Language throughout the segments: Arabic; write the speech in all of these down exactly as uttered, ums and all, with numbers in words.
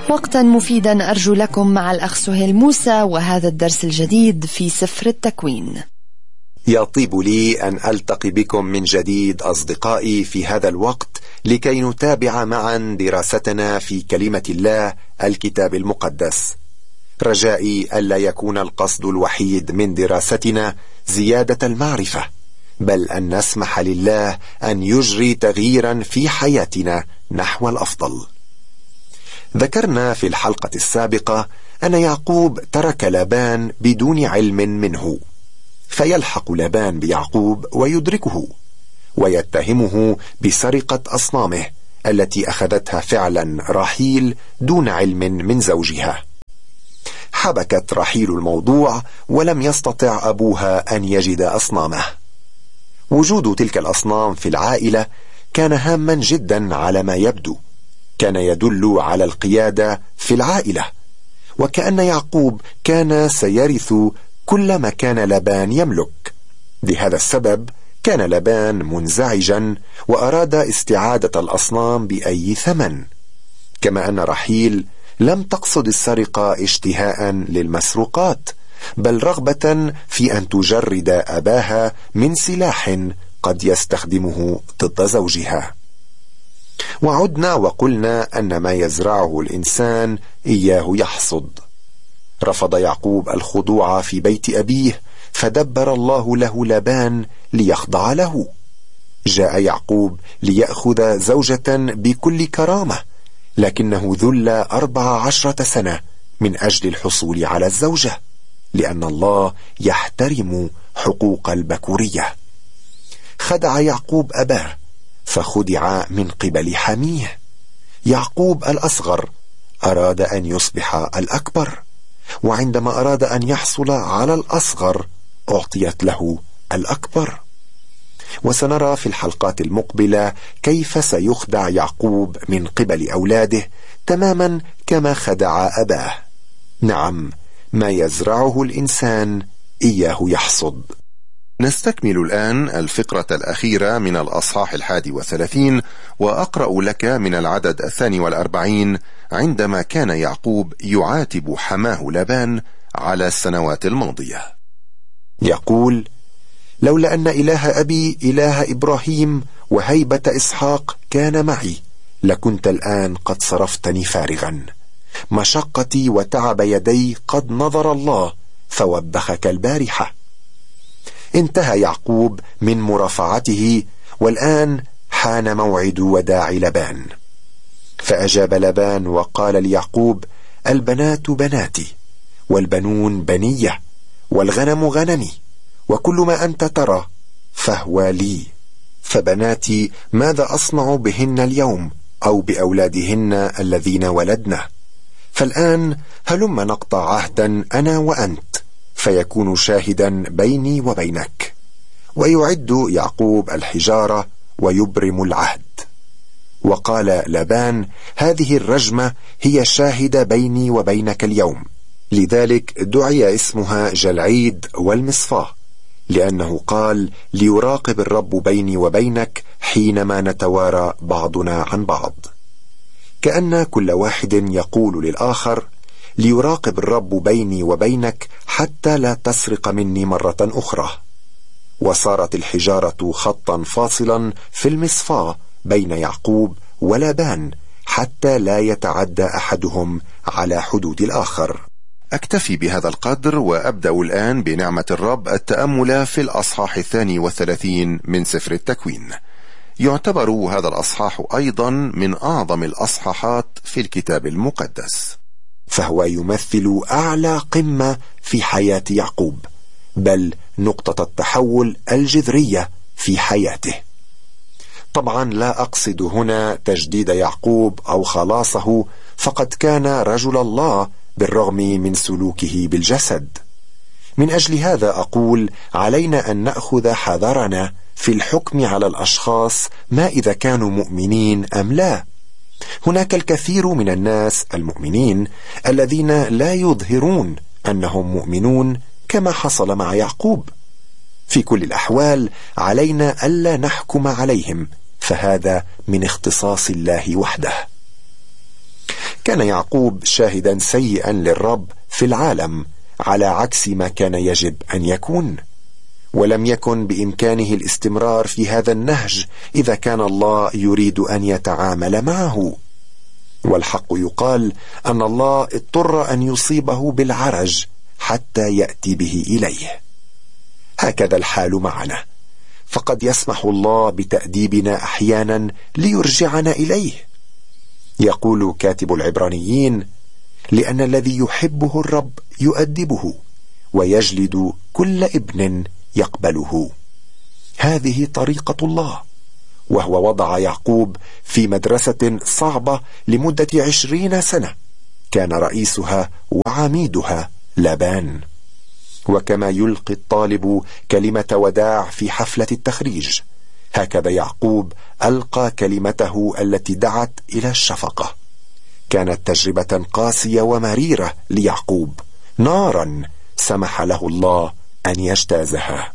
وقتا مفيدا أرجو لكم مع الأخ سهيل موسى وهذا الدرس الجديد في سفر التكوين. يطيب لي أن ألتقي بكم من جديد أصدقائي في هذا الوقت لكي نتابع معا دراستنا في كلمة الله الكتاب المقدس. رجائي ألا يكون القصد الوحيد من دراستنا زيادة المعرفة، بل أن نسمح لله أن يجري تغييرا في حياتنا نحو الأفضل. ذكرنا في الحلقة السابقة أن يعقوب ترك لابان بدون علم منه، فيلحق لابان بيعقوب ويدركه ويتهمه بسرقة أصنامه التي أخذتها فعلا راحيل دون علم من زوجها. حبكت راحيل الموضوع ولم يستطع أبوها أن يجد أصنامه. وجود تلك الأصنام في العائلة كان هاما جدا على ما يبدو، كان يدل على القيادة في العائلة، وكأن يعقوب كان سيرث كل ما كان لابان يملك. لهذا السبب كان لابان منزعجا وأراد استعادة الأصنام بأي ثمن، كما أن راحيل لم تقصد السرقة اشتهاء للمسروقات، بل رغبة في أن تجرد أباها من سلاح قد يستخدمه ضد زوجها. وعدنا وقلنا أن ما يزرعه الإنسان إياه يحصد. رفض يعقوب الخضوع في بيت أبيه، فدبر الله له لابان ليخضع له. جاء يعقوب ليأخذ زوجة بكل كرامة، لكنه ذل أربع عشرة سنة من أجل الحصول على الزوجة، لأن الله يحترم حقوق البكورية. خدع يعقوب أباه فخدع من قبل حميه. يعقوب الأصغر أراد أن يصبح الأكبر، وعندما أراد أن يحصل على الأصغر أعطيت له الأكبر. وسنرى في الحلقات المقبلة كيف سيخدع يعقوب من قبل أولاده تماما كما خدع أباه. نعم، ما يزرعه الإنسان إياه يحصد. نستكمل الآن الفقرة الأخيرة من الأصحاح الحادي والثلاثين، وأقرأ لك من العدد الثاني والأربعين عندما كان يعقوب يعاتب حماه لابان على السنوات الماضية. يقول: لولا أن إله أبي إله إبراهيم وهيبة إسحاق كان معي لكنت الآن قد صرفتني فارغا. مشقتي وتعب يدي قد نظر الله فوبخك البارحة. انتهى يعقوب من مرافعته، والآن حان موعد وداع لابان. فأجاب لابان وقال ليعقوب: البنات بناتي، والبنون بنية، والغنم غنمي، وكل ما أنت ترى فهو لي. فبناتي ماذا أصنع بهن اليوم، أو بأولادهن الذين ولدنا؟ فالآن هلم نقطع عهدا أنا وأنت، فيكون شاهدا بيني وبينك. ويعد يعقوب الحجارة ويبرم العهد. وقال لابان: هذه الرجمة هي شاهدة بيني وبينك اليوم. لذلك دعي اسمها جلعيد والمصفاة، لأنه قال: ليراقب الرب بيني وبينك حينما نتوارى بعضنا عن بعض. كأن كل واحد يقول للآخر: ليراقب الرب بيني وبينك حتى لا تسرق مني مرة أخرى. وصارت الحجارة خطا فاصلا في المصفاة بين يعقوب ولابان حتى لا يتعدى أحدهم على حدود الآخر. أكتفي بهذا القدر، وأبدأ الآن بنعمة الرب التأمل في الأصحاح الثاني والثلاثين من سفر التكوين. يعتبر هذا الأصحاح أيضا من أعظم الأصحاحات في الكتاب المقدس، فهو يمثل أعلى قمة في حياة يعقوب، بل نقطة التحول الجذرية في حياته. طبعا لا أقصد هنا تجديد يعقوب أو خلاصه، فقد كان رجل الله بالرغم من سلوكه بالجسد. من أجل هذا أقول علينا أن نأخذ حذرنا في الحكم على الأشخاص، ما إذا كانوا مؤمنين أم لا. هناك الكثير من الناس المؤمنين الذين لا يظهرون أنهم مؤمنون كما حصل مع يعقوب. في كل الأحوال علينا ألا نحكم عليهم، فهذا من اختصاص الله وحده. كان يعقوب شاهدا سيئا للرب في العالم، على عكس ما كان يجب أن يكون، ولم يكن بإمكانه الاستمرار في هذا النهج إذا كان الله يريد أن يتعامل معه. والحق يقال أن الله اضطر أن يصيبه بالعرج حتى يأتي به إليه. هكذا الحال معنا، فقد يسمح الله بتأديبنا أحيانا ليرجعنا إليه. يقول كاتب العبرانيين: لأن الذي يحبه الرب يؤدبه ويجلد كل ابن يقبله. هذه طريقة الله، وهو وضع يعقوب في مدرسة صعبة لمدة عشرين سنة كان رئيسها وعميدها لابان. وكما يلقي الطالب كلمة وداع في حفلة التخريج، هكذا يعقوب ألقى كلمته التي دعت إلى الشفقة. كانت تجربة قاسية ومريرة ليعقوب، نارا سمح له الله أن يجتازها.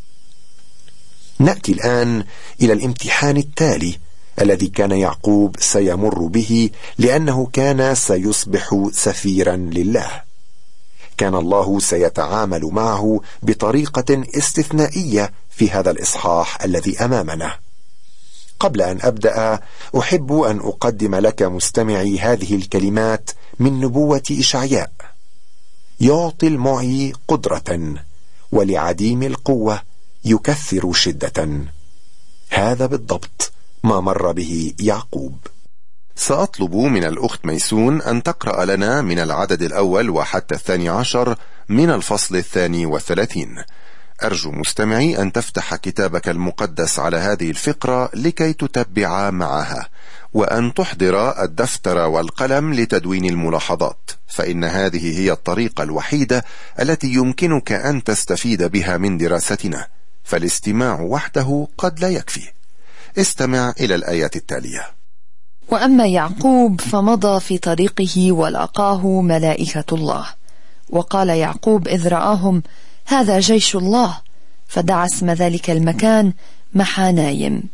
نأتي الآن إلى الامتحان التالي الذي كان يعقوب سيمر به، لأنه كان سيصبح سفيرا لله. كان الله سيتعامل معه بطريقة استثنائية في هذا الإصحاح الذي أمامنا. قبل أن أبدأ، أحب أن أقدم لك مستمعي هذه الكلمات من نبوة إشعياء: يعطي المعي قدرة، ولعديم القوة يكثر شدة. هذا بالضبط ما مر به يعقوب. سأطلب من الأخت ميسون أن تقرأ لنا من العدد الأول وحتى الثاني عشر من الفصل الثاني والثلاثين. أرجو مستمعي أن تفتح كتابك المقدس على هذه الفقرة لكي تتبع معها، وأن تحضر الدفتر والقلم لتدوين الملاحظات، فإن هذه هي الطريقة الوحيدة التي يمكنك أن تستفيد بها من دراستنا، فالاستماع وحده قد لا يكفي. استمع إلى الآيات التالية: وأما يعقوب فمضى في طريقه ولقاه ملائكة الله، وقال يعقوب إذ رآهم: هذا جيش الله، فدعا اسم ذلك المكان محانايم.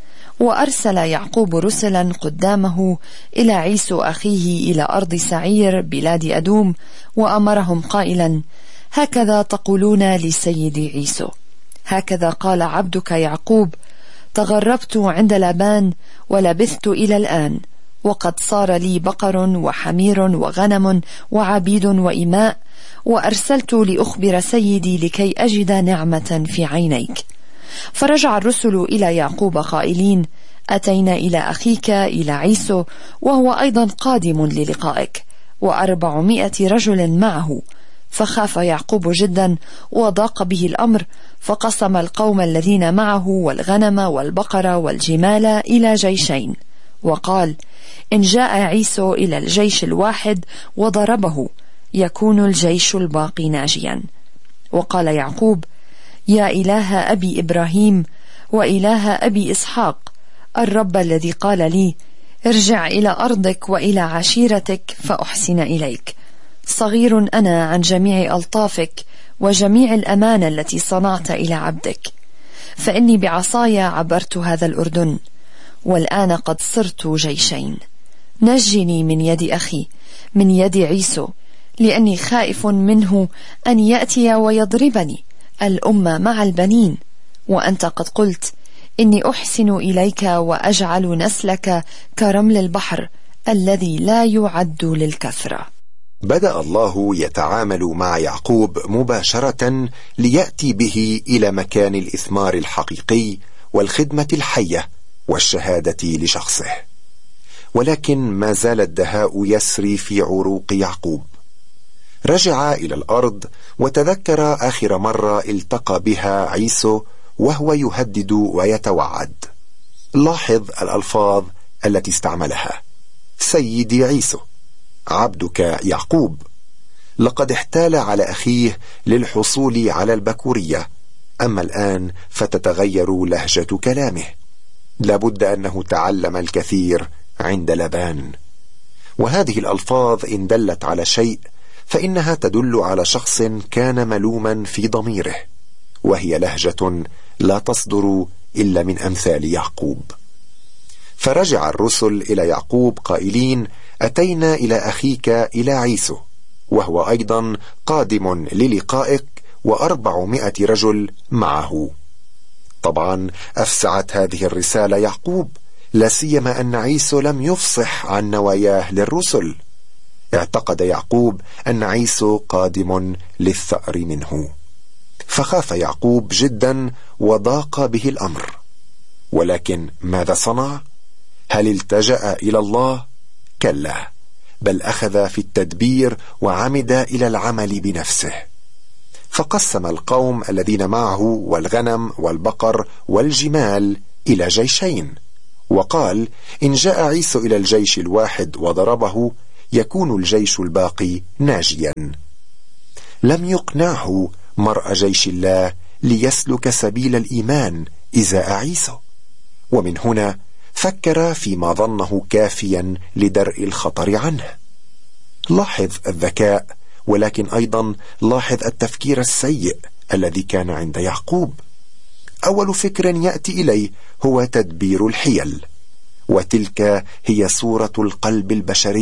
وأرسل يعقوب رسلا قدامه إلى عيسو أخيه إلى أرض سعير بلاد أدوم، وأمرهم قائلا: هكذا تقولون لسيدي عيسو: هكذا قال عبدك يعقوب: تغربت عند لابان ولبثت إلى الآن، وقد صار لي بقر وحمير وغنم وعبيد وإماء، وأرسلت لأخبر سيدي لكي أجد نعمة في عينيك. فرجع الرسل إلى يعقوب قائلين: أتينا إلى أخيك إلى عيسو، وهو أيضا قادم للقائك، وأربعمائة رجل معه. فخاف يعقوب جدا وضاق به الأمر، فقسم القوم الذين معه والغنم والبقر والجمال إلى جيشين، وقال: إن جاء عيسو إلى الجيش الواحد وضربه يكون الجيش الباقي ناجيا. وقال يعقوب: يا إله أبي إبراهيم وإله أبي إسحاق، الرب الذي قال لي: ارجع إلى أرضك وإلى عشيرتك فأحسن إليك، صغير أنا عن جميع ألطافك وجميع الأمانة التي صنعت إلى عبدك، فإني بعصاي عبرت هذا الأردن، والآن قد صرت جيشين. نجني من يد أخي، من يد عيسو، لأني خائف منه أن يأتي ويضربني الأمة مع البنين، وأنت قد قلت: إني أحسن إليك وأجعل نسلك كرمل البحر الذي لا يعد للكثرة. بدأ الله يتعامل مع يعقوب مباشرة ليأتي به إلى مكان الإثمار الحقيقي والخدمة الحية والشهادة لشخصه. ولكن ما زال الدهاء يسري في عروق يعقوب. رجع إلى الأرض وتذكر آخر مرة التقى بها عيسو وهو يهدد ويتوعد. لاحظ الألفاظ التي استعملها: سيدي عيسو، عبدك يعقوب. لقد احتال على أخيه للحصول على البكورية، أما الآن فتتغير لهجة كلامه. لابد أنه تعلم الكثير عند لابان. وهذه الألفاظ إن دلت على شيء فإنها تدل على شخص كان ملوما في ضميره، وهي لهجة لا تصدر إلا من أمثال يعقوب. فرجع الرسل إلى يعقوب قائلين: أتينا إلى أخيك إلى عيسو، وهو أيضا قادم للقائك وأربعمائة رجل معه. طبعا أفزعت هذه الرسالة يعقوب، لا سيما أن عيسو لم يفصح عن نواياه للرسل. اعتقد يعقوب أن عيسو قادم للثأر منه، فخاف يعقوب جدا وضاق به الأمر. ولكن ماذا صنع؟ هل التجأ إلى الله؟ كلا، بل أخذ في التدبير وعمد إلى العمل بنفسه، فقسم القوم الذين معه والغنم والبقر والجمال إلى جيشين، وقال: إن جاء عيسو إلى الجيش الواحد وضربه يكون الجيش الباقي ناجيا. لم يقنعه مرء جيش الله ليسلك سبيل الإيمان إزاء عيسو، ومن هنا فكر فيما ظنه كافيا لدرء الخطر عنه. لاحظ الذكاء، ولكن أيضا لاحظ التفكير السيء الذي كان عند يعقوب. أول فكر يأتي إليه هو تدبير الحيل، وتلك هي صورة القلب البشري